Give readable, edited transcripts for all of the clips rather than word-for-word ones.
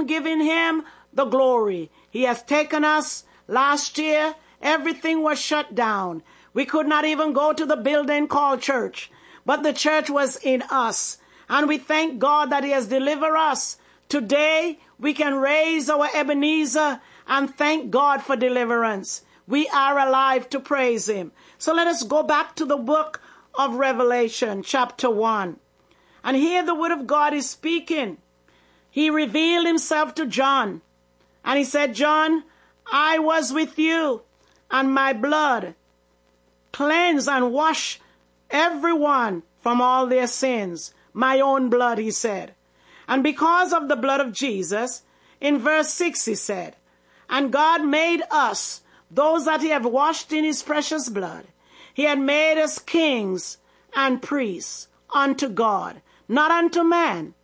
even giving him the glory. He has taken us. Last year, everything was shut down. We could not even go to the building called church, but the church was in us. And we thank God that he has delivered us. Today, we can raise our Ebenezer and thank God for deliverance. We are alive to praise him. So let us go back to the book of Revelation, chapter 1. And here the word of God is speaking. He revealed himself to John. And he said, John, I was with you, and my blood cleanse and wash everyone from all their sins. My own blood, he said. And because of the blood of Jesus, in verse 6 he said, and God made us, those that he had washed in his precious blood. He had made us kings and priests unto God, not unto man.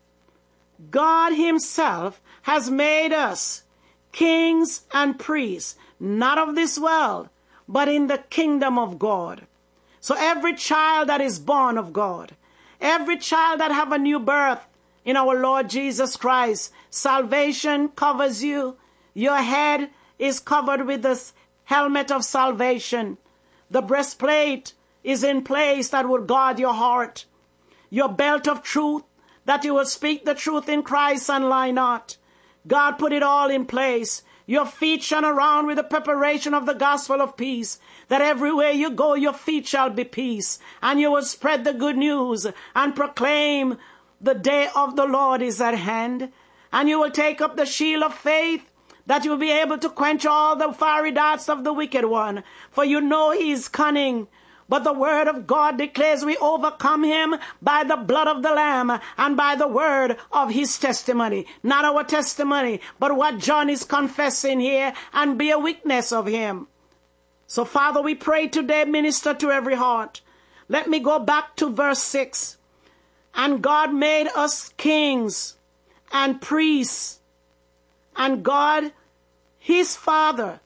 God himself has made us kings and priests, not of this world, but in the kingdom of God. So every child that is born of God, every child that have a new birth in our Lord Jesus Christ, salvation covers you. Your head is covered with this helmet of salvation. The breastplate is in place that will guard your heart. Your belt of truth, that you will speak the truth in Christ and lie not. God put it all in place. Your feet shone around with the preparation of the gospel of peace, that everywhere you go, your feet shall be peace. And you will spread the good news and proclaim the day of the Lord is at hand. And you will take up the shield of faith, that you will be able to quench all the fiery darts of the wicked one. For you know he is cunning. But the word of God declares we overcome him by the blood of the Lamb and by the word of his testimony. Not our testimony, but what John is confessing here, and be a witness of him. So Father, we pray today, minister to every heart. Let me go back to verse 6. And God made us kings and priests. And God, his Father,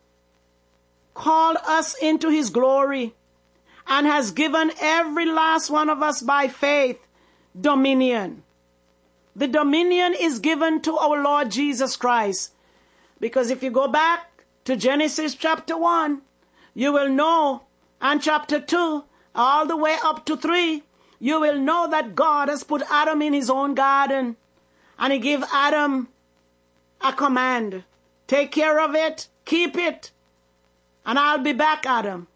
called us into his glory, and has given every last one of us by faith dominion. The dominion is given to our Lord Jesus Christ. Because if you go back to Genesis chapter 1, you will know, and chapter 2, all the way up to 3, you will know that God has put Adam in his own garden. And he gave Adam a command. Take care of it, keep it, and I'll be back, Adam.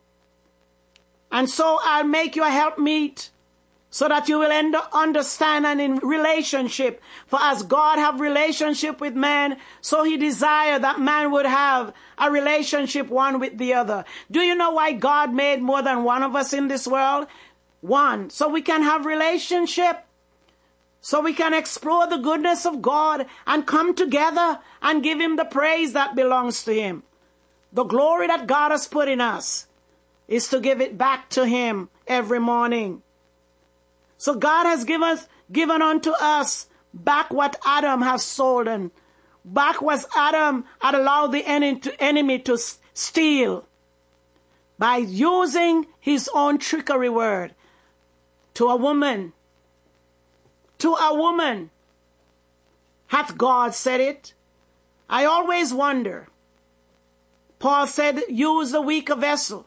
And so I'll make you a helpmeet, so that you will understand and in relationship. For as God have relationship with man, so he desired that man would have a relationship one with the other. Do you know why God made more than one of us in this world? One, so we can have relationship. So we can explore the goodness of God and come together and give him the praise that belongs to him. The glory that God has put in us is to give it back to him every morning. So God has given unto us back what Adam has stolen. Back what Adam had allowed the enemy to steal by using his own trickery word to a woman. To a woman. Hath God said it? I always wonder. Paul said, use the weaker vessel.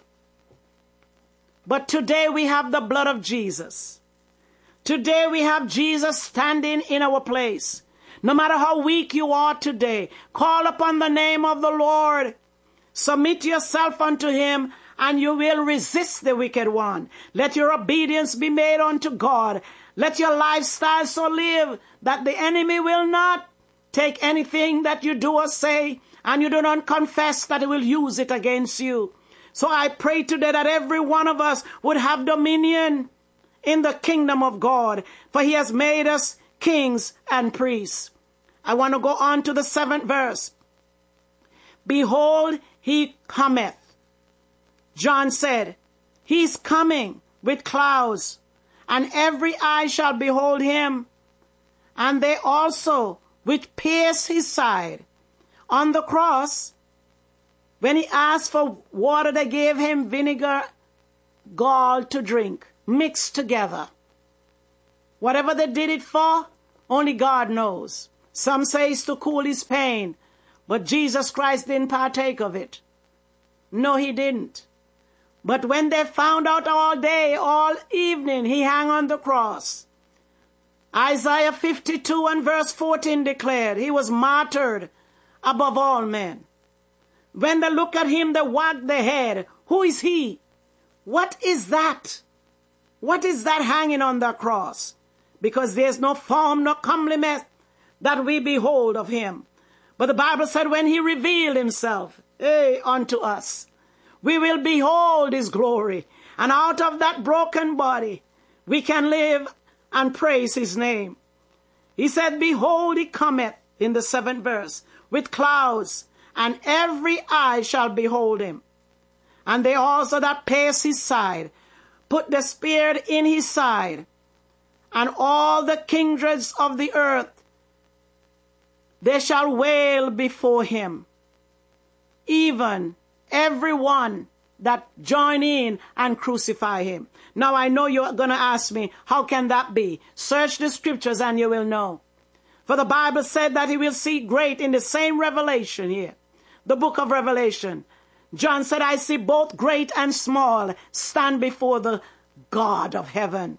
But today we have the blood of Jesus. Today we have Jesus standing in our place. No matter how weak you are today, call upon the name of the Lord. Submit yourself unto him, and you will resist the wicked one. Let your obedience be made unto God. Let your lifestyle so live that the enemy will not take anything that you do or say, and you do not confess that he will use it against you. So I pray today that every one of us would have dominion in the kingdom of God, for he has made us kings and priests. I want to go on to the 7th verse. Behold, he cometh. John said, he's coming with clouds, and every eye shall behold him, and they also which pierced his side. On the cross, when he asked for water, they gave him vinegar, gall to drink, mixed together. Whatever they did it for, only God knows. Some say it's to cool his pain, but Jesus Christ didn't partake of it. No, he didn't. But when they found out all day, all evening, he hung on the cross. Isaiah 52 and verse 14 declared he was martyred above all men. When they look at him, they wag their head. Who is he? What is that? What is that hanging on the cross? Because there's no form, no comeliness that we behold of him. But the Bible said when he revealed himself unto us, we will behold his glory. And out of that broken body, we can live and praise his name. He said, behold, he cometh, in the 7th verse, with clouds, and every eye shall behold him. And they also that pierce his side, put the spear in his side, and all the kindreds of the earth, they shall wail before him, even every one that join in and crucify him. Now I know you're going to ask me, how can that be? Search the scriptures and you will know. For the Bible said that he will see great in the same Revelation here, the book of Revelation. John said, I see both great and small stand before the God of heaven.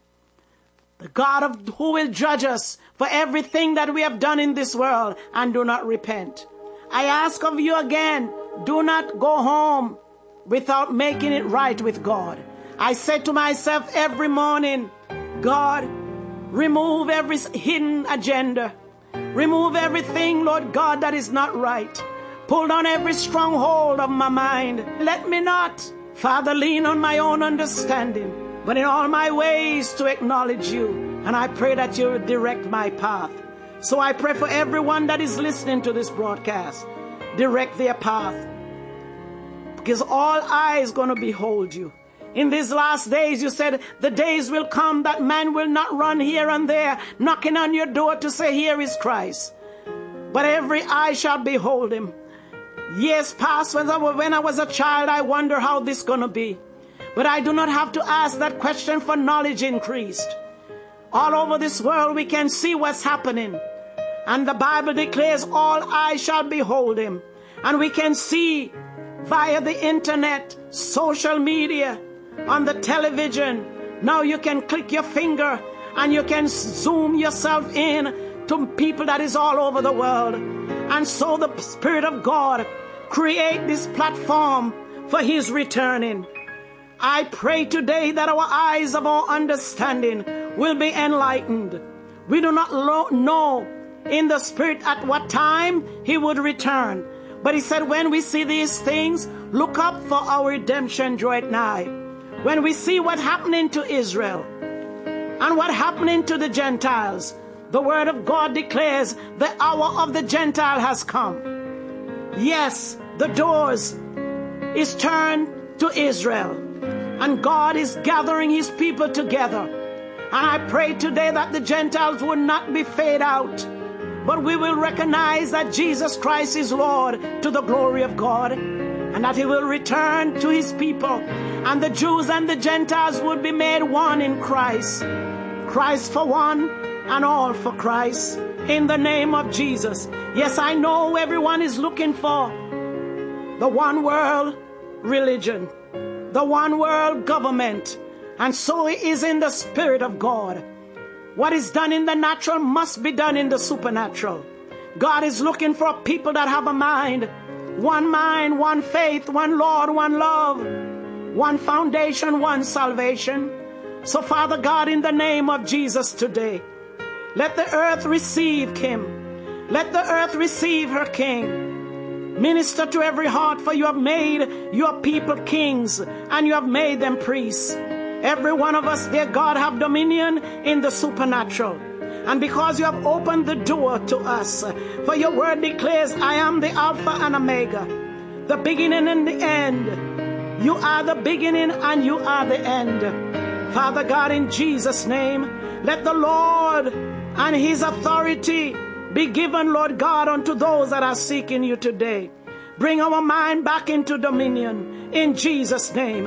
The God who will judge us for everything that we have done in this world and do not repent. I ask of you again, do not go home without making it right with God. I said to myself every morning, God, remove every hidden agenda. Remove everything, Lord God, that is not right. Pull down every stronghold of my mind. Let me not, Father, lean on my own understanding, but in all my ways to acknowledge you. And I pray that you direct my path. So I pray for everyone that is listening to this broadcast. Direct their path. Because all eyes going to behold you. In these last days, you said, the days will come that man will not run here and there, knocking on your door to say, here is Christ. But every eye shall behold him. Years past, when I was a child, I wonder how this is going to be. But I do not have to ask that question, for knowledge increased. All over this world, we can see what's happening. And the Bible declares all eyes shall behold him. And we can see via the internet, social media, on the television. Now you can click your finger and you can zoom yourself in to people that is all over the world. And so the Spirit of God create this platform for his returning. I pray today that our eyes of our understanding will be enlightened. We do not know in the Spirit at what time he would return. But he said, when we see these things, look up, for our redemption draweth nigh. When we see what happening to Israel and what happening to the Gentiles, the word of God declares the hour of the Gentile has come. Yes, the doors is turned to Israel, and God is gathering his people together. And I pray today that the Gentiles will not be fade out, but we will recognize that Jesus Christ is Lord, to the glory of God, and that he will return to his people, and the Jews and the Gentiles will be made one in Christ. Christ for one and all for Christ, in the name of Jesus. Yes, I know everyone is looking for the one world religion, the one world government, and so it is in the Spirit of God. What is done in the natural must be done in the supernatural. God is looking for people that have a mind, one faith, one Lord, one love, one foundation, one salvation. So Father God, in the name of Jesus today, let the earth receive him. Let the earth receive her King. Minister to every heart, for you have made your people kings, and you have made them priests. Every one of us, dear God, have dominion in the supernatural. And because you have opened the door to us, for your word declares, I am the Alpha and Omega, the beginning and the end. You are the beginning and you are the end. Father God, in Jesus' name, let the Lord and his authority be given, Lord God, unto those that are seeking you today. Bring our mind back into dominion in Jesus' name.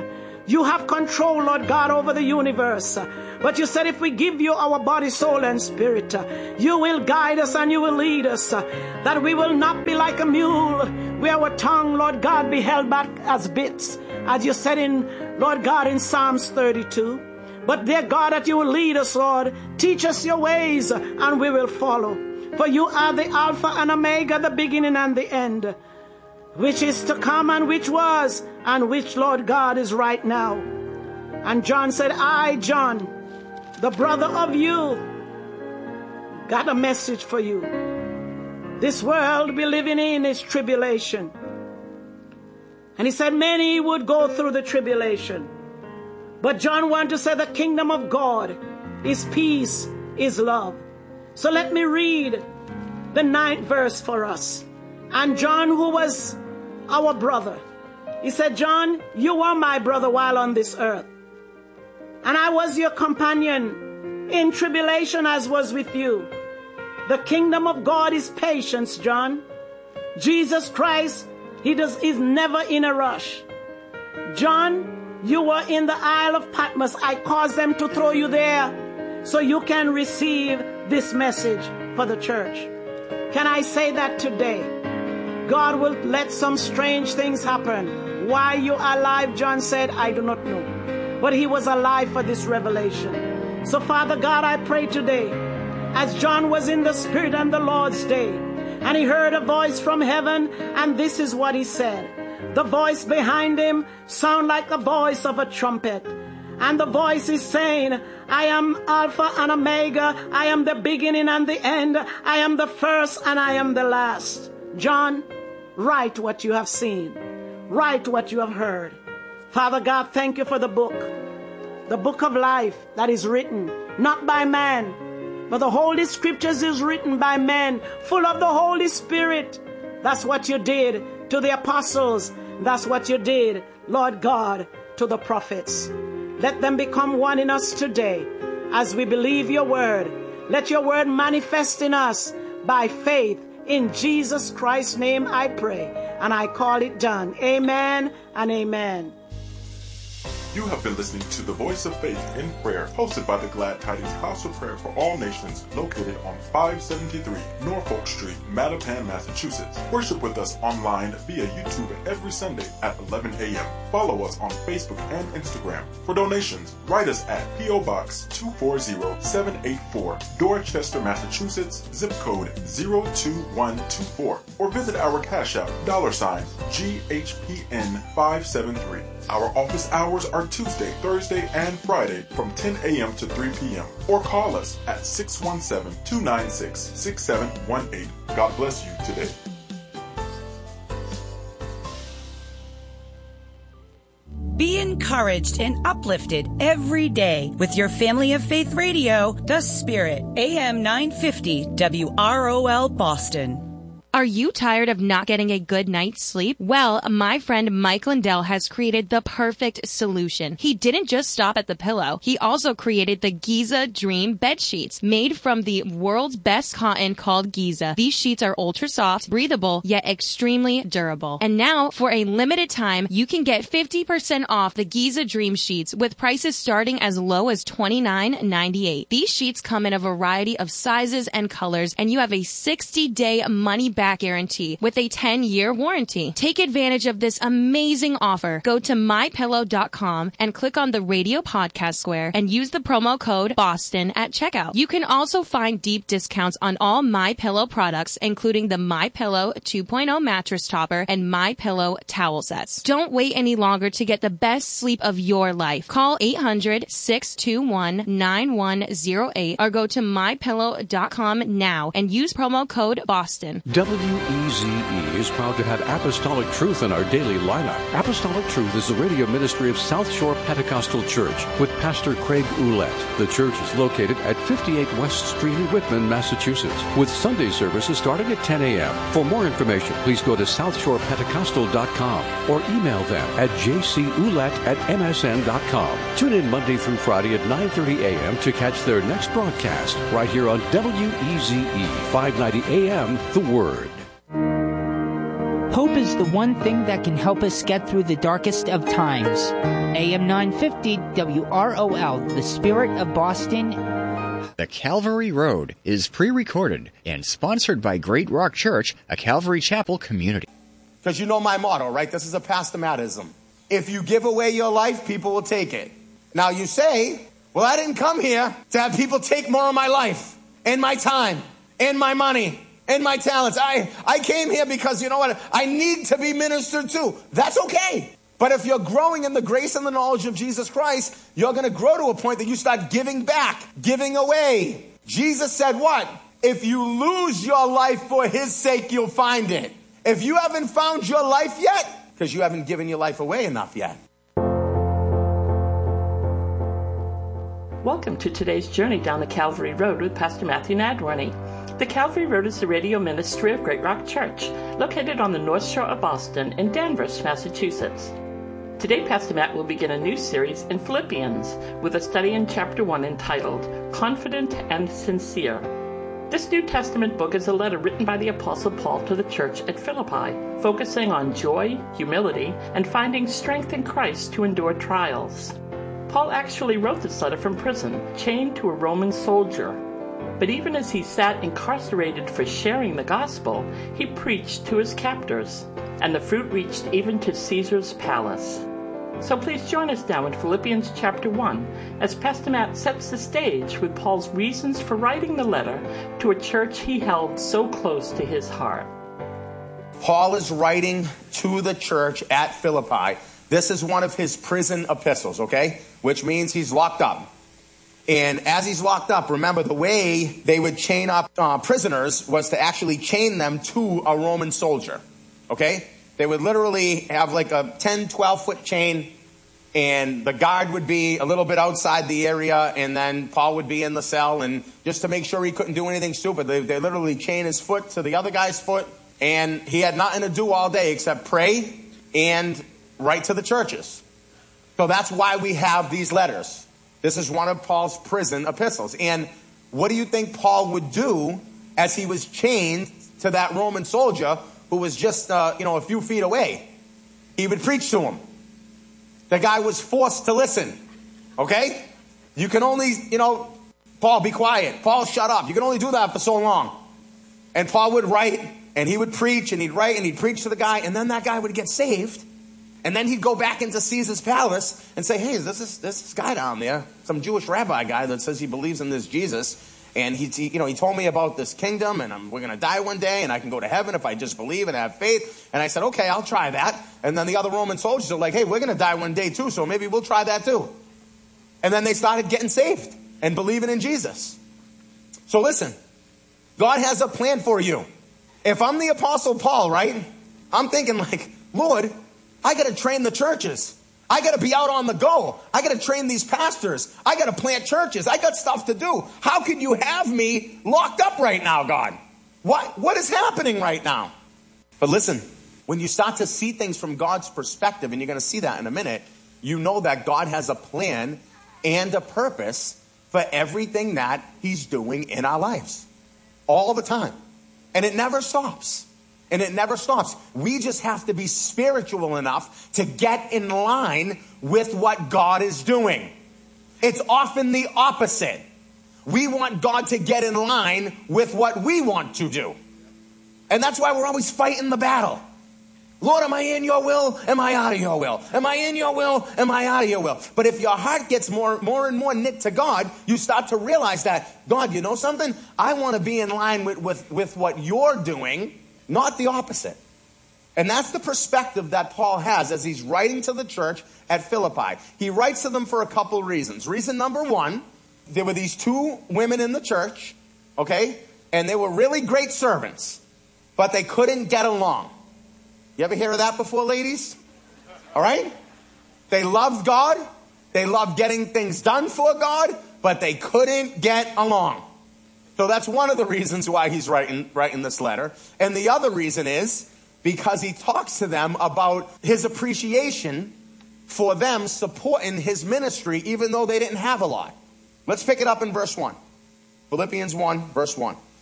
You have control, Lord God, over the universe. But you said if we give you our body, soul, and spirit, you will guide us and you will lead us, that we will not be like a mule, where our tongue, Lord God, be held back as bits, as you said in, Lord God, in Psalms 32. But dear God, that you will lead us, Lord. Teach us your ways and we will follow. For you are the Alpha and Omega, the beginning and the end, which is to come and which was and which, Lord God, is right now. And John said, I, John, the brother of you, got a message for you. This world we're living in is tribulation. And he said many would go through the tribulation. But John wanted to say the kingdom of God is peace, is love. So let me read the 9th verse for us. And John, who was our brother, he said, John, you were my brother while on this earth. And I was your companion in tribulation as was with you. The kingdom of God is patience, John. Jesus Christ, is never in a rush. John, you were in the Isle of Patmos. I caused them to throw you there so you can receive this message for the church. Can I say that today? God will let some strange things happen. Why you are alive, John said, I do not know. But he was alive for this revelation. So Father God, I pray today, as John was in the Spirit on the Lord's day, and he heard a voice from heaven, and this is what he said. The voice behind him sounded like the voice of a trumpet. And the voice is saying, I am Alpha and Omega. I am the beginning and the end. I am the first and I am the last. John, write what you have seen. Write what you have heard. Father God, thank you for the book of life that is written, not by man, but the Holy Scriptures is written by men, full of the Holy Spirit. That's what you did to the apostles. That's what you did, Lord God, to the prophets. Let them become one in us today as we believe your word. Let your word manifest in us by faith. In Jesus Christ's name I pray, and I call it done. Amen and amen. You have been listening to The Voice of Faith in Prayer, hosted by the Glad Tidings House of Prayer for All Nations, located on 573 Norfolk Street, Mattapan, Massachusetts. Worship with us online via YouTube every Sunday at 11 a.m. Follow us on Facebook and Instagram. For donations, write us at P.O. Box 240784, Dorchester, Massachusetts, zip code 02124, or visit our Cash App, $GHPN 573. Our office hours are Tuesday, Thursday, and Friday from 10 a.m. to 3 p.m. Or call us at 617-296-6718. God bless you today. Be encouraged and uplifted every day with your Family of Faith Radio, The Spirit, AM 950 WROL Boston. Are you tired of not getting a good night's sleep? Well, my friend Mike Lindell has created the perfect solution. He didn't just stop at the pillow. He also created the Giza Dream bed sheets, made from the world's best cotton called Giza. These sheets are ultra soft, breathable, yet extremely durable. And now, for a limited time, you can get 50% off the Giza Dream sheets with prices starting as low as $29.98. These sheets come in a variety of sizes and colors, and you have a 60-day money-back guarantee with a 10-year warranty. Take advantage of this amazing offer. Go to mypillow.com and click on the radio podcast square and use the promo code BOSTON at checkout. You can also find deep discounts on all MyPillow products, including the MyPillow 2.0 mattress topper and MyPillow towel sets. Don't wait any longer to get the best sleep of your life. Call 800-621-9108 or go to mypillow.com now and use promo code BOSTON. WEZE is proud to have Apostolic Truth in our daily lineup. Apostolic Truth is the radio ministry of South Shore Pentecostal Church with Pastor Craig Ouellette. The church is located at 58 West Street in Whitman, Massachusetts, with Sunday services starting at 10 a.m. For more information, please go to southshorepentecostal.com or email them at jcouellette@msn.com. Tune in Monday through Friday at 9:30 a.m. to catch their next broadcast right here on WEZE 590 AM, The Word. Hope is the one thing that can help us get through the darkest of times. AM 950 WROL, the Spirit of Boston. The Calvary Road is pre-recorded and sponsored by Great Rock Church, a Calvary Chapel community. Because you know my motto, right? This is a Pastor Mattism. If you give away your life, people will take it. Now you say, well, I didn't come here to have people take more of my life and my time and my money and my talents. I came here because, you know what, I need to be ministered to. That's okay. But if you're growing in the grace and the knowledge of Jesus Christ, you're going to grow to a point that you start giving back, giving away. Jesus said what? If you lose your life for his sake, you'll find it. If you haven't found your life yet, because you haven't given your life away enough yet. Welcome to today's journey down the Calvary Road with Pastor Matthew Nadworny. The Calvary Road is the radio ministry of Great Rock Church, located on the North Shore of Boston in Danvers, Massachusetts. Today, Pastor Matt will begin a new series in Philippians with a study in chapter 1 entitled Confident and Sincere. This New Testament book is a letter written by the Apostle Paul to the church at Philippi, focusing on joy, humility, and finding strength in Christ to endure trials. Paul actually wrote this letter from prison, chained to a Roman soldier. But even as he sat incarcerated for sharing the gospel, he preached to his captors, and the fruit reached even to Caesar's palace. So please join us now in Philippians chapter 1 as Pastor Matt sets the stage with Paul's reasons for writing the letter to a church he held so close to his heart. Paul is writing to the church at Philippi. This is one of his prison epistles, okay? Which means he's locked up. And as he's locked up, remember the way they would chain up prisoners was to actually chain them to a Roman soldier, okay? They would literally have like a 10, 12-foot chain, and the guard would be a little bit outside the area, and then Paul would be in the cell, and just to make sure he couldn't do anything stupid, they literally chain his foot to the other guy's foot, and he had nothing to do all day except pray and write to the churches. So that's why we have these letters. This is one of Paul's prison epistles. And what do you think Paul would do as he was chained to that Roman soldier who was just, a few feet away? He would preach to him. The guy was forced to listen. Okay? You can only, Paul, be quiet. Paul, shut up. You can only do that for so long. And Paul would write, and he would preach, and he'd write, and he'd preach to the guy, and then that guy would get saved. And then he'd go back into Caesar's palace and say, hey, this guy down there, some Jewish rabbi guy that says he believes in this Jesus. And he told me about this kingdom, and we're going to die one day, and I can go to heaven if I just believe and have faith. And I said, okay, I'll try that. And then the other Roman soldiers are like, hey, we're going to die one day too, so maybe we'll try that too. And then they started getting saved and believing in Jesus. So listen, God has a plan for you. If I'm the Apostle Paul, right, I'm thinking like, Lord, I got to train the churches. I got to be out on the go. I got to train these pastors. I got to plant churches. I got stuff to do. How could you have me locked up right now, God? What is happening right now? But listen, when you start to see things from God's perspective, and you're going to see that in a minute, you know that God has a plan and a purpose for everything that he's doing in our lives. All the time. And it never stops. And it never stops. We just have to be spiritual enough to get in line with what God is doing. It's often the opposite. We want God to get in line with what we want to do. And that's why we're always fighting the battle. Lord, am I in your will? Am I out of your will? Am I in your will? Am I out of your will? But if your heart gets more and more knit to God, you start to realize that, God, you know something? I want to be in line with what you're doing, not the opposite. And that's the perspective that Paul has as he's writing to the church at Philippi. He writes to them for a couple of reasons. Reason number one, there were these two women in the church, okay? And they were really great servants, but they couldn't get along. You ever hear of that before, ladies? All right? They loved God. They loved getting things done for God, but they couldn't get along. So that's one of the reasons why he's writing this letter. And the other reason is because he talks to them about his appreciation for them supporting his ministry, even though they didn't have a lot. Let's pick it up in verse 1. Philippians 1, verse 1.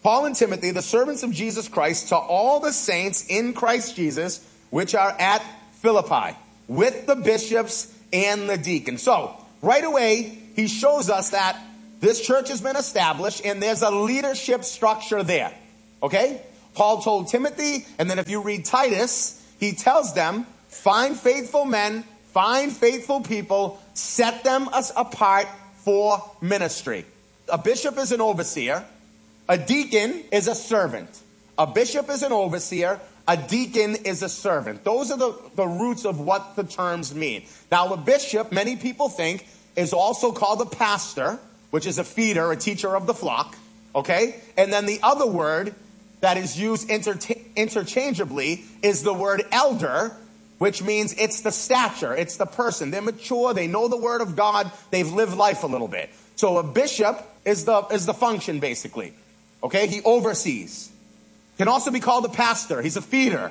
Paul and Timothy, the servants of Jesus Christ, to all the saints in Christ Jesus, which are at Philippi, with the bishops and the deacons. So, right away, he shows us that this church has been established and there's a leadership structure there. Okay? Paul told Timothy, and then if you read Titus, he tells them, find faithful men, find faithful people, set them apart for ministry. A bishop is an overseer. A deacon is a servant. A bishop is an overseer. A deacon is a servant. Those are the roots of what the terms mean. Now, a bishop, many people think, is also called a pastor, which is a feeder, a teacher of the flock. Okay? And then the other word that is used interchangeably is the word elder, which means it's the stature, it's the person. They're mature, they know the word of God, they've lived life a little bit. So a bishop is the function, basically. Okay? He oversees. Can also be called a pastor. He's a feeder.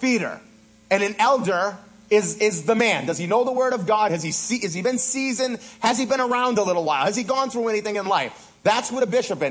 And an elder is the man. Does he know the word of God? Has he been seasoned? Has he been around a little while? Has he gone through anything in life? That's what a bishop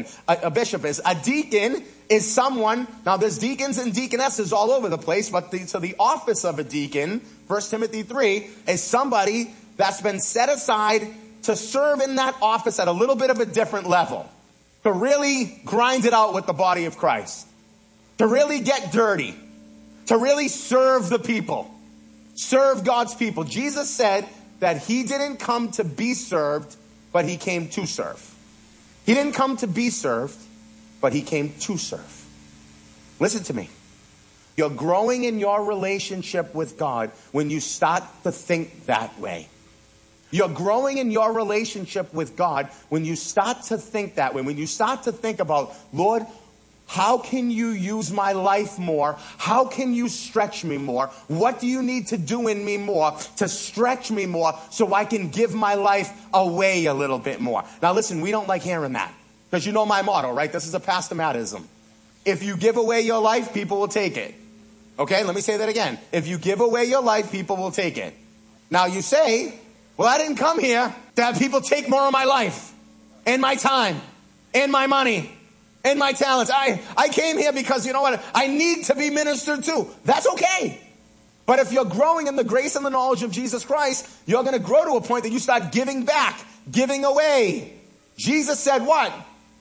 is. A deacon is someone, now there's deacons and deaconesses all over the place, but the office of a deacon, 1 Timothy 3, is somebody that's been set aside to serve in that office at a little bit of a different level. To really grind it out with the body of Christ. To really get dirty. To really serve the people. Serve God's people. Jesus said that he didn't come to be served, but he came to serve. He didn't come to be served, but he came to serve. Listen to me. You're growing in your relationship with God when you start to think that way. You're growing in your relationship with God when you start to think that way. When you start to think about, Lord, how can you use my life more? How can you stretch me more? What do you need to do in me more to stretch me more so I can give my life away a little bit more? Now listen, we don't like hearing that because you know my motto, right? This is a Pastor Mattism. If you give away your life, people will take it. Okay, let me say that again. If you give away your life, people will take it. Now you say, well, I didn't come here to have people take more of my life and my time and my money and my talents. I came here because, you know what, I need to be ministered to. That's okay. But if you're growing in the grace and the knowledge of Jesus Christ, you're going to grow to a point that you start giving back, giving away. Jesus said what?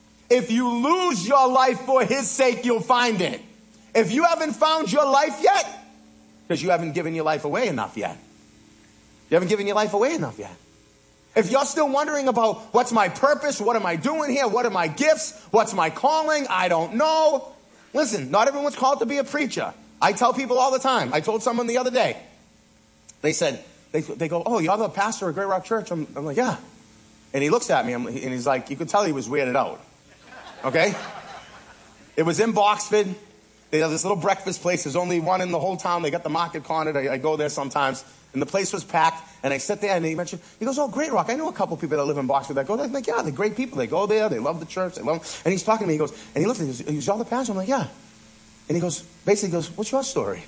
If you lose your life for his sake, you'll find it. If you haven't found your life yet, because you haven't given your life away enough yet. You haven't given your life away enough yet. If you're still wondering about what's my purpose, what am I doing here, what are my gifts, what's my calling, I don't know. Listen, not everyone's called to be a preacher. I tell people all the time. I told someone the other day. They said, they go, oh, you're the pastor of Great Rock Church? I'm like, yeah. And he looks at me and he's like, you could tell he was weirded out. Okay? It was in Boxford. They have this little breakfast place. There's only one in the whole town. They got the market cornered. I go there sometimes. And the place was packed. And I sit there and he goes, oh, Great Rock. I know a couple people that live in Boxford that go there. I'm like, yeah, they're great people. They go there. They love the church. They love them. And he's talking to me. He goes, and he looks at me. He goes, y'all the pastor? I'm like, yeah. And he goes, what's your story?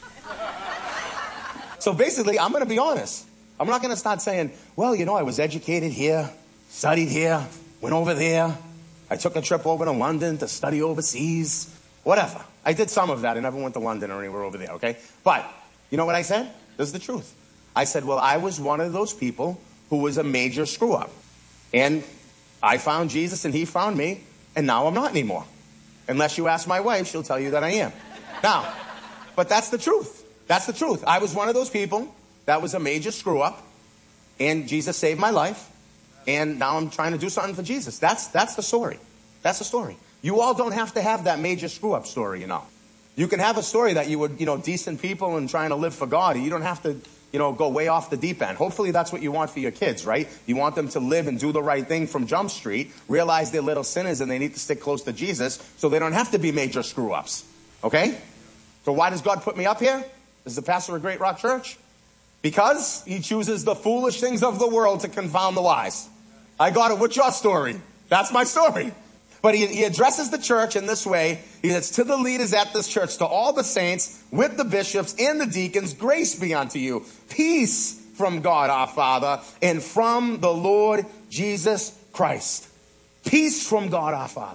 So basically, I'm going to be honest. I'm not going to start saying, well, you know, I was educated here, studied here, went over there. I took a trip over to London to study overseas. Whatever. I did some of that. I never went to London or anywhere over there, okay? But you know what I said? This is the truth. I said, well, I was one of those people who was a major screw-up. And I found Jesus and he found me, and now I'm not anymore. Unless you ask my wife, she'll tell you that I am. Now, but that's the truth. That's the truth. I was one of those people that was a major screw-up, and Jesus saved my life, and now I'm trying to do something for Jesus. That's the story. That's the story. You all don't have to have that major screw-up story, you know. You can have a story that you would, decent people and trying to live for God. You don't have to, go way off the deep end. Hopefully that's what you want for your kids, right? You want them to live and do the right thing from Jump Street, realize they're little sinners and they need to stick close to Jesus so they don't have to be major screw-ups, okay? So why does God put me up here as the pastor of Great Rock Church? Because he chooses the foolish things of the world to confound the wise. I got it. What's your story? That's my story. But he addresses the church in this way. He says, to the leaders at this church, to all the saints, with the bishops and the deacons, grace be unto you. Peace from God our Father and from the Lord Jesus Christ. Peace from God our Father.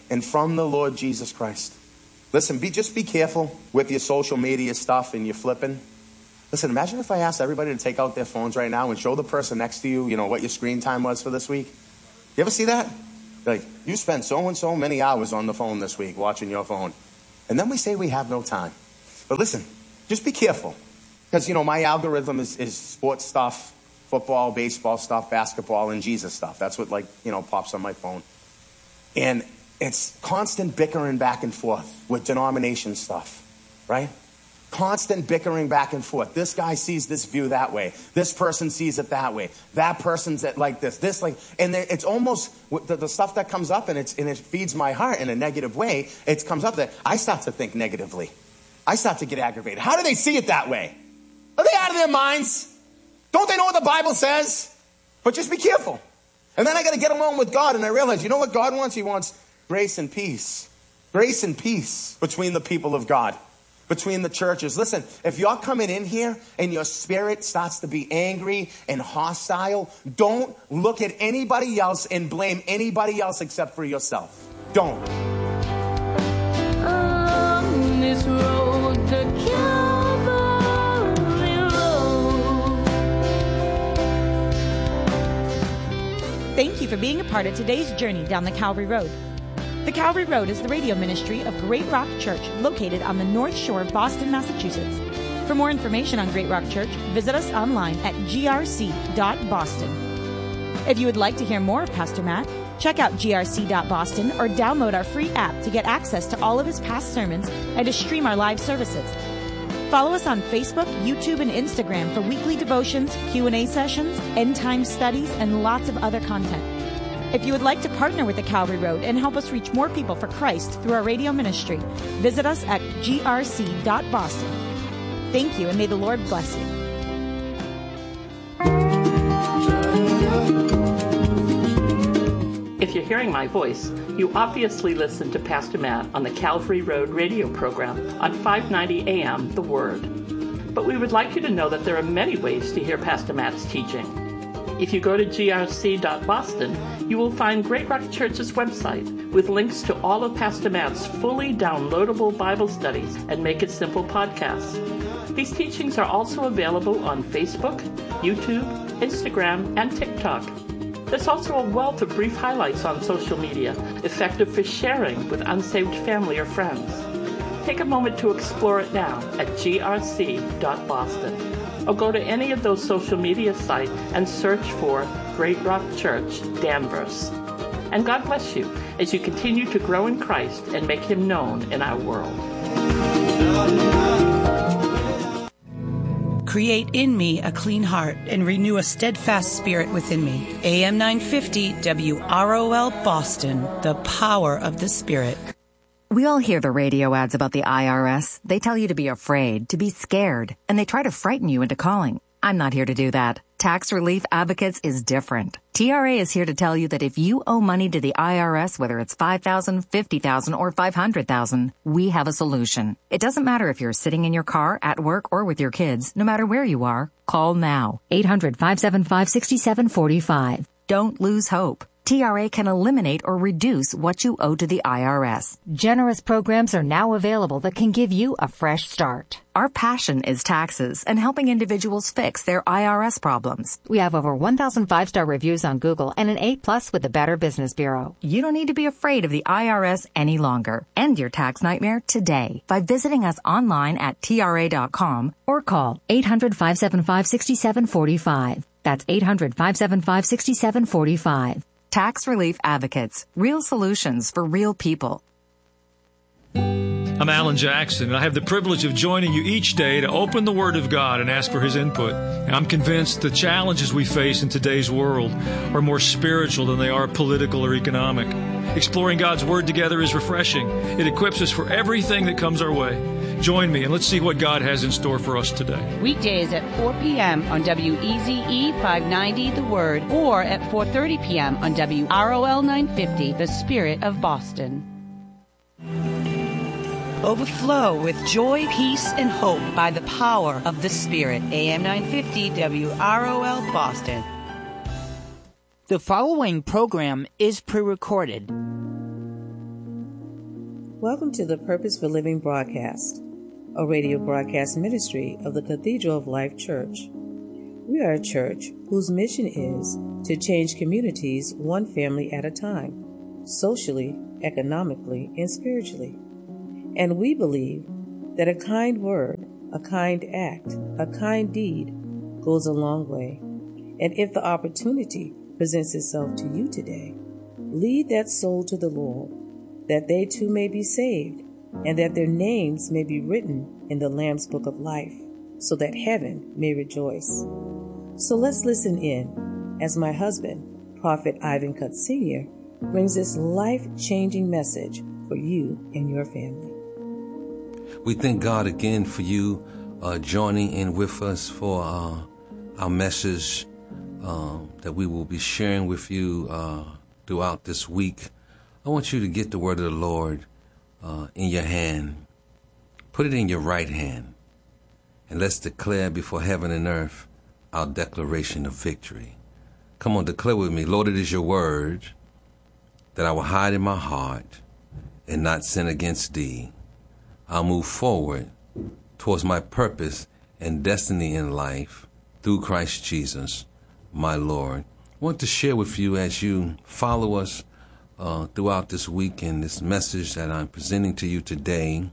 and from the Lord Jesus Christ. Listen, just be careful with your social media stuff and your flipping. Listen, imagine if I asked everybody to take out their phones right now and show the person next to you, what your screen time was for this week. You ever see that? Like, you spent so and so many hours on the phone this week watching your phone. And then we say we have no time. But listen, just be careful. Because, my algorithm is sports stuff, football, baseball stuff, basketball, and Jesus stuff. That's what, pops on my phone. And it's constant bickering back and forth with denomination stuff, right? Constant bickering back and forth. This guy sees this view that way. This person sees it that way. That person's like this. And it's almost the stuff that comes up, and it feeds my heart in a negative way. It comes up that I start to think negatively. I start to get aggravated. How do they see it that way? Are they out of their minds? Don't they know what the Bible says? But just be careful. And then I got to get along with God, and I realize, you know what God wants? He wants grace and peace. Grace and peace between the people of God, between the churches. Listen, if you're coming in here and your spirit starts to be angry and hostile, don't look at anybody else and blame anybody else except for yourself. Don't. On this road, the Calvary road. Thank you for being a part of today's journey down the Calvary Road. The Calvary Road is the radio ministry of Great Rock Church, located on the North Shore of Boston, Massachusetts. For more information on Great Rock Church, visit us online at grc.boston. If you would like to hear more of Pastor Matt, check out grc.boston or download our free app to get access to all of his past sermons and to stream our live services. Follow us on Facebook, YouTube, and Instagram for weekly devotions, Q&A sessions, end-time studies, and lots of other content. If you would like to partner with the Calvary Road and help us reach more people for Christ through our radio ministry, visit us at grc.boston. Thank you, and may the Lord bless you. If you're hearing my voice, you obviously listen to Pastor Matt on the Calvary Road radio program on 590 AM, The Word. But we would like you to know that there are many ways to hear Pastor Matt's teaching. If you go to grc.boston, you will find Great Rock Church's website with links to all of Pastor Matt's fully downloadable Bible studies and Make It Simple podcasts. These teachings are also available on Facebook, YouTube, Instagram, and TikTok. There's also a wealth of brief highlights on social media, effective for sharing with unsaved family or friends. Take a moment to explore it now at grc.boston. Or go to any of those social media sites and search for Great Rock Church, Danvers. And God bless you as you continue to grow in Christ and make Him known in our world. Create in me a clean heart and renew a steadfast spirit within me. AM 950 WROL Boston, the power of the Spirit. We all hear the radio ads about the IRS. They tell you to be afraid, to be scared, and they try to frighten you into calling. I'm not here to do that. Tax Relief Advocates is different. TRA is here to tell you that if you owe money to the IRS, whether it's $5,000, $50,000, or $500,000, we have a solution. It doesn't matter if you're sitting in your car, at work, or with your kids. No matter where you are, call now. 800-575-6745. Don't lose hope. TRA can eliminate or reduce what you owe to the IRS. Generous programs are now available that can give you a fresh start. Our passion is taxes and helping individuals fix their IRS problems. We have over 1,000 5-star reviews on Google and an A+ with the Better Business Bureau. You don't need to be afraid of the IRS any longer. End your tax nightmare today by visiting us online at TRA.com or call 800-575-6745. That's 800-575-6745. Tax Relief Advocates. Real solutions for real people. I'm Alan Jackson, and I have the privilege of joining you each day to open the Word of God and ask for His input. And I'm convinced the challenges we face in today's world are more spiritual than they are political or economic. Exploring God's Word together is refreshing. It equips us for everything that comes our way. Join me, and let's see what God has in store for us today. Weekdays at 4 p.m. on WEZE 590 The Word, or at 4:30 p.m. on WROL 950 The Spirit of Boston. Overflow with joy, peace, and hope by the power of the Spirit. AM 950 WROL Boston. The following program is pre-recorded. Welcome to the Purpose for Living broadcast, a radio broadcast ministry of the Cathedral of Life Church. We are a church whose mission is to change communities one family at a time, socially, economically, and spiritually. And we believe that a kind word, a kind act, a kind deed goes a long way. And if the opportunity presents itself to you today, lead that soul to the Lord, that they too may be saved, and that their names may be written in the Lamb's Book of Life, so that heaven may rejoice. So let's listen in as my husband, Prophet Ivan Cutt Sr., brings this life-changing message for you and your family. We thank God again for you joining in with us for our message that we will be sharing with you throughout this week. I want you to get the word of the Lord in your hand. Put it in your right hand. And let's declare before heaven and earth our declaration of victory. Come on, declare with me. Lord, it is your word that I will hide in my heart and not sin against thee. I'll move forward towards my purpose and destiny in life through Christ Jesus, my Lord. I want to share with you as you follow us throughout this week and this message that I'm presenting to you today.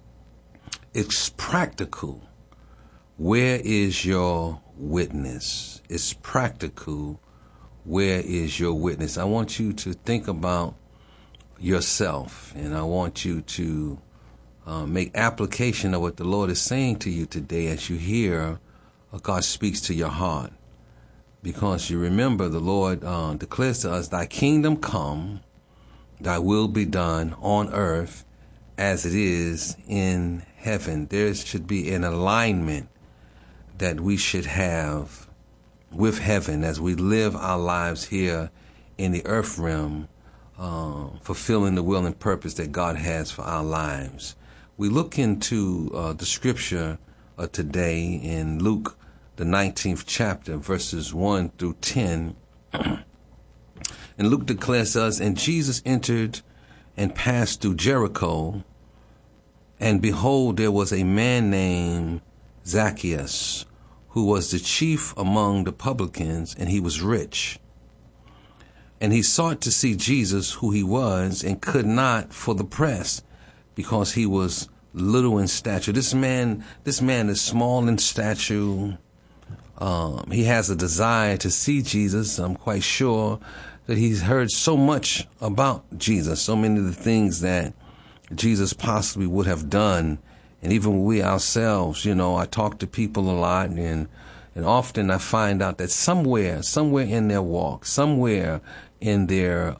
It's practical. Where is your witness? It's practical. Where is your witness? I want you to think about yourself, and I want you to make application of what the Lord is saying to you today as you hear God speaks to your heart. Because you remember the Lord declares to us, thy kingdom come, thy will be done on earth as it is in heaven. There should be an alignment that we should have with heaven as we live our lives here in the earth realm, fulfilling the will and purpose that God has for our lives. We look into the scripture today in Luke, the 19th chapter, verses 1 through 10. And Luke declares to us, and Jesus entered and passed through Jericho, and behold, there was a man named Zacchaeus, who was the chief among the publicans, and he was rich. And he sought to see Jesus, who he was, and could not for the press, because he was little in stature. This man is small in stature. He has a desire to see Jesus. I'm quite sure that he's heard so much about Jesus, so many of the things that Jesus possibly would have done. And even we ourselves, I talk to people a lot, and often I find out that somewhere in their walk, somewhere in their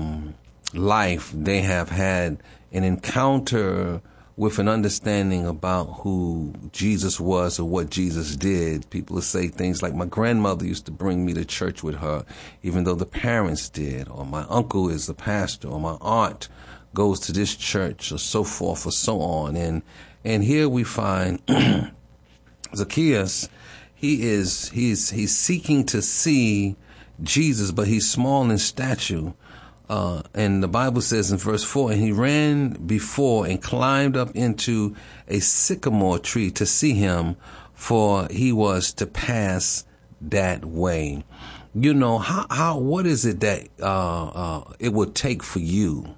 life, they have had an encounter with an understanding about who Jesus was or what Jesus did. People will say things like, my grandmother used to bring me to church with her, even though the parents did, or my uncle is the pastor, or my aunt goes to this church, or so forth, or so on. And here we find Zacchaeus. He's seeking to see Jesus, but he's small in stature. And the Bible says in verse 4, and he ran before and climbed up into a sycamore tree to see him, for he was to pass that way. What is it that it would take for you?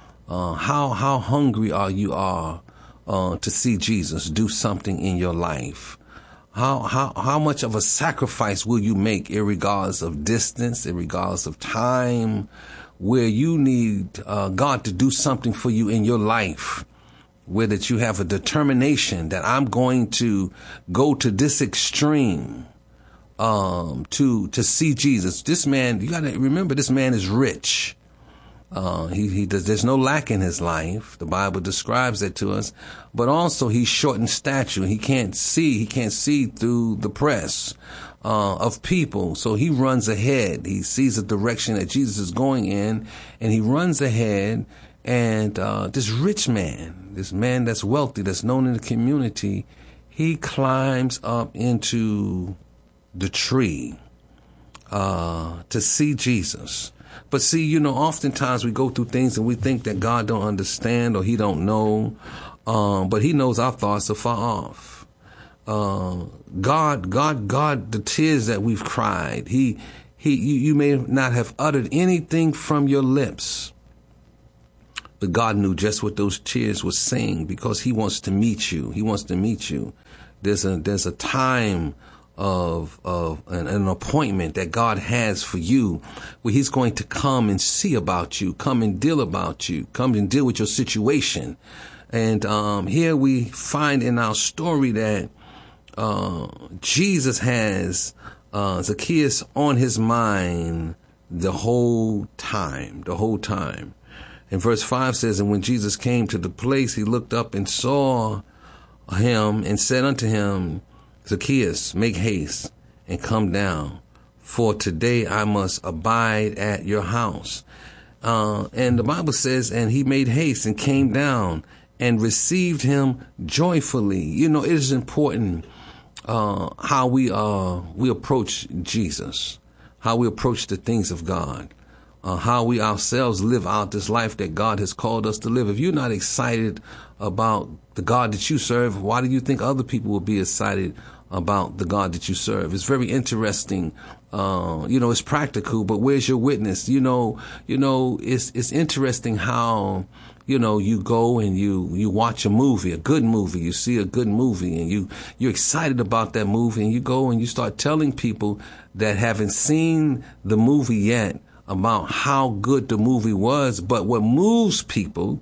How hungry are you to see Jesus do something in your life? How much of a sacrifice will you make, irregardless of distance, irregardless of time, where you need God to do something for you in your life, where that you have a determination that I'm going to go to this extreme to see Jesus. This man, you got to remember, this man is rich. There's no lack in his life. The Bible describes that to us, but also he's short in stature. He can't see through the press of people. So he runs ahead. He sees the direction that Jesus is going in, and he runs ahead. And this rich man, this man that's wealthy, that's known in the community, he climbs up into the tree to see Jesus. But see, oftentimes we go through things and we think that God don't understand or he don't know. But he knows our thoughts are far off. God, the tears that we've cried, you may not have uttered anything from your lips, but God knew just what those tears were saying because he wants to meet you. He wants to meet you. There's a time of an appointment that God has for you where he's going to come and see about you, come and deal about you, come and deal with your situation. And here we find in our story that Jesus has Zacchaeus on his mind the whole time. And verse 5 says, and when Jesus came to the place, he looked up and saw him and said unto him, Zacchaeus, make haste and come down, for today I must abide at your house. And the Bible says, and he made haste and came down and received him joyfully. It is important how we approach Jesus, how we approach the things of God, how we ourselves live out this life that God has called us to live. If you're not excited about the God that you serve, why do you think other people will be excited about the God that you serve? It's very interesting. It's practical, but where's your witness? It's interesting how, you go and you watch a movie, a good movie, you see a good movie and you're excited about that movie and you go and you start telling people that haven't seen the movie yet about how good the movie was. But what moves people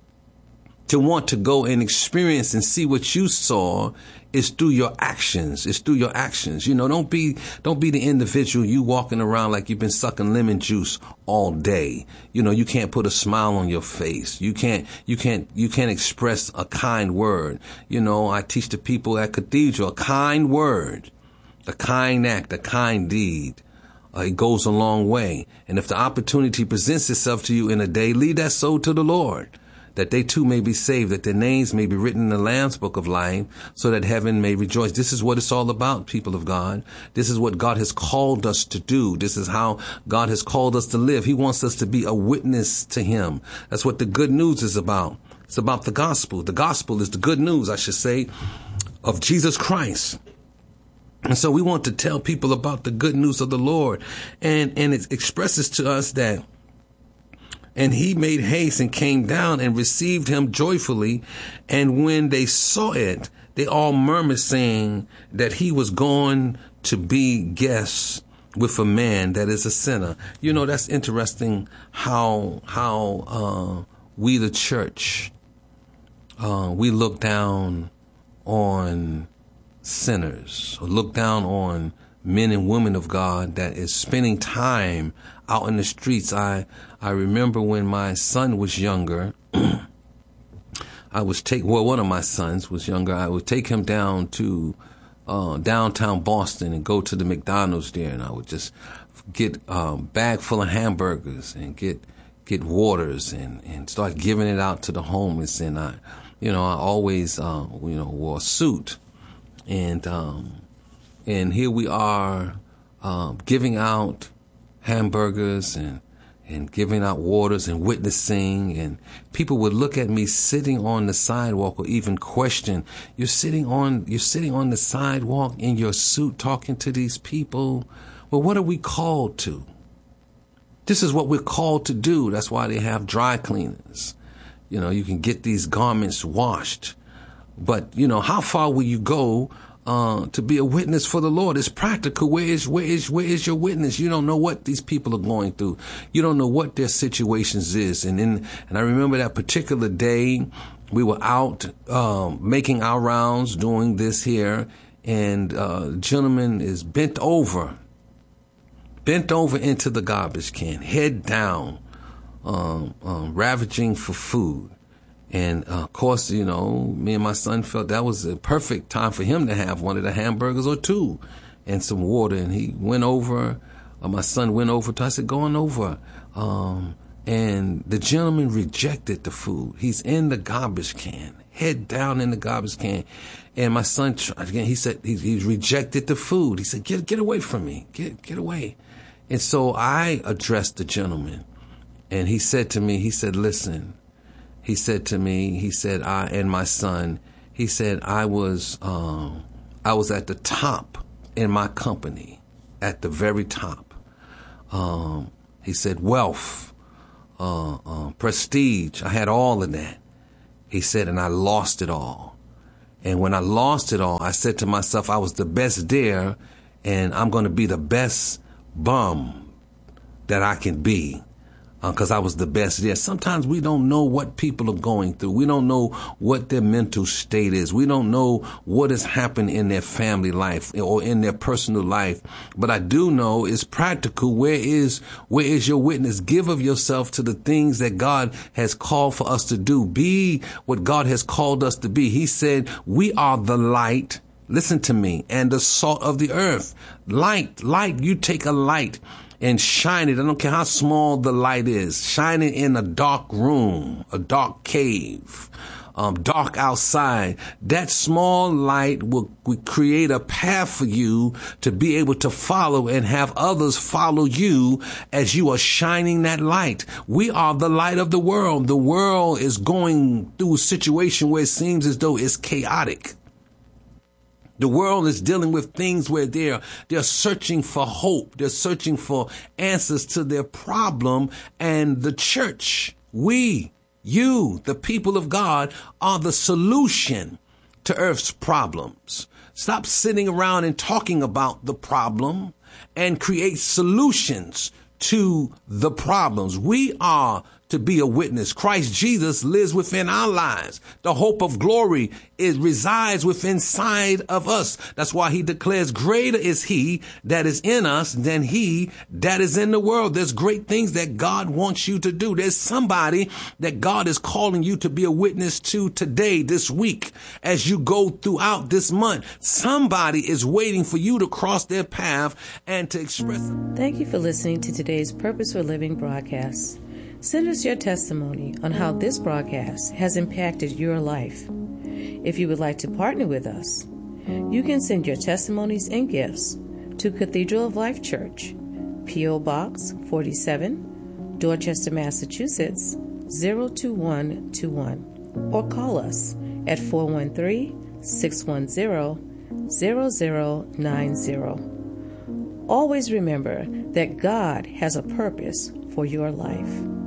to want to go and experience and see what you saw is through your actions. It's through your actions. Don't be the individual you walking around like you've been sucking lemon juice all day. You can't put a smile on your face. You can't express a kind word. I teach the people at Cathedral, a kind word, a kind act, a kind deed. It goes a long way. And if the opportunity presents itself to you in a day, lead that soul to the Lord, that they too may be saved, that their names may be written in the Lamb's book of life, so that heaven may rejoice. This is what it's all about, people of God. This is what God has called us to do. This is how God has called us to live. He wants us to be a witness to him. That's what the good news is about. It's about the gospel. The gospel is the good news, I should say, of Jesus Christ. And so we want to tell people about the good news of the Lord. And it expresses to us that, and he made haste and came down and received him joyfully. And when they saw it, they all murmured, saying that he was going to be guests with a man that is a sinner. That's interesting how we, the church, we look down on sinners, or look down on men and women of God that is spending time out in the streets. I remember when my son was younger, one of my sons was younger, I would take him down to downtown Boston and go to the McDonald's there, and I would just get a bag full of hamburgers and get waters and start giving it out to the homeless. And I always wore a suit. And here we are, giving out hamburgers and giving out waters and witnessing, and people would look at me sitting on the sidewalk or even question, you're sitting on the sidewalk in your suit talking to these people. Well, what are we called to? This is what we're called to do. That's why they have dry cleaners. You can get these garments washed. But, how far will you go to be a witness for the Lord? It's practical. Where is your witness? You don't know what these people are going through. You don't know what their situations is. And I remember that particular day, we were out making our rounds, doing this here, and the gentleman is bent over into the garbage can, head down, ravaging for food. And, of course, me and my son felt that was a perfect time for him to have one of the hamburgers or two and some water. And he went over, my son went over to, I said, go on over. And the gentleman rejected the food. He's in the garbage can, head down in the garbage can. And my son, again, he said, he rejected the food. He said, get away from me. Get away. And so I addressed the gentleman, and he said to me, he said, listen, he said to me, he said, I and my son, he said, I was at the top in my company, at the very top. He said, wealth, prestige, I had all of that. He said, and I lost it all. And when I lost it all, I said to myself, I was the best there, and I'm going to be the best bum that I can be, because I was the best there. Sometimes we don't know what people are going through. We don't know what their mental state is. We don't know what has happened in their family life or in their personal life. But I do know it's practical. Where is your witness? Give of yourself to the things that God has called for us to do. Be what God has called us to be. He said, we are the light. Listen to me. And the salt of the earth. Light. You take a light and shine it. I don't care how small the light is. Shine it in a dark room, a dark cave, dark outside. That small light will create a path for you to be able to follow and have others follow you as you are shining that light. We are the light of the world. The world is going through a situation where it seems as though it's chaotic. The world is dealing with things where they're searching for hope. They're searching for answers to their problem. And the church, you, the people of God, are the solution to earth's problems. Stop sitting around and talking about the problem and create solutions to the problems. We are to be a witness. Christ Jesus lives within our lives. The hope of glory resides within inside of us. That's why he declares greater is he that is in us than he that is in the world. There's great things that God wants you to do. There's somebody that God is calling you to be a witness to today, this week, as you go throughout this month. Somebody is waiting for you to cross their path and to express. Thank you for listening to today's Purpose for Living broadcast. Send us your testimony on how this broadcast has impacted your life. If you would like to partner with us, you can send your testimonies and gifts to Cathedral of Life Church, P.O. Box 47, Dorchester, Massachusetts 02121, or call us at 413-610-0090. Always remember that God has a purpose for your life.